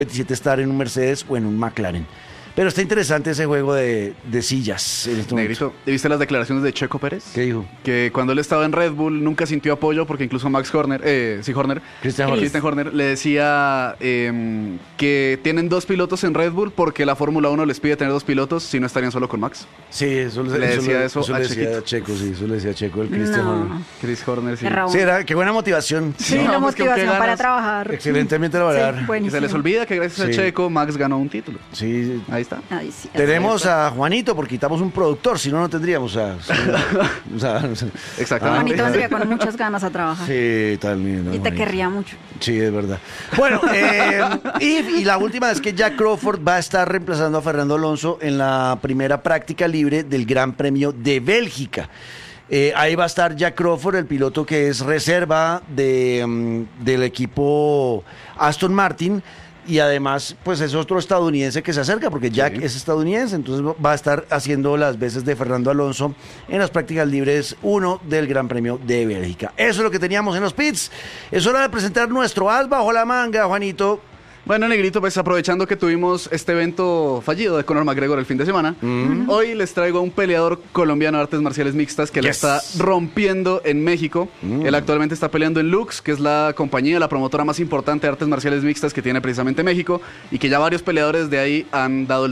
27 estar en un Mercedes o en un McLaren. Pero está interesante ese juego de sillas en este momento. Negrito, ¿viste las declaraciones de Checo Pérez? ¿Qué dijo? Que cuando él estaba en Red Bull nunca sintió apoyo porque incluso Christian Horner le decía que tienen 2 pilotos en Red Bull porque la Fórmula 1 les pide tener 2 pilotos, si no estarían solo con Max. Sí, eso le decía a Checo, sí, eso le decía a Checo, el Christian Horner. Chris Horner, sí. Sí, qué buena motivación. Sí, la motivación para trabajar. Excelentemente laborar. Sí, y se les olvida que gracias a Checo Max ganó un título. Sí. Ahí está. Ay, sí, tenemos a Juanito porque quitamos un productor, si no, no tendríamos Exactamente. Juanito vendría con muchas ganas a trabajar. Sí, tal mismo. Y te querría mucho. Sí, es verdad. Bueno, y la última es que Jack Crawford va a estar reemplazando a Fernando Alonso en la primera práctica libre del Gran Premio de Bélgica. Ahí va a estar Jack Crawford, el piloto que es reserva del equipo Aston Martin. Y además, pues es otro estadounidense que se acerca, porque Jack es estadounidense, entonces va a estar haciendo las veces de Fernando Alonso en las prácticas libres 1 del Gran Premio de Bélgica. Eso es lo que teníamos en los pits. Es hora de presentar nuestro as bajo la manga, Juanito. Bueno, Negrito, pues aprovechando que tuvimos este evento fallido de Conor McGregor el fin de semana, hoy les traigo a un peleador colombiano de artes marciales mixtas que la está rompiendo en México. Él actualmente está peleando en Lux, que es la compañía, la promotora más importante de artes marciales mixtas que tiene precisamente México, y que ya varios peleadores de ahí han dado el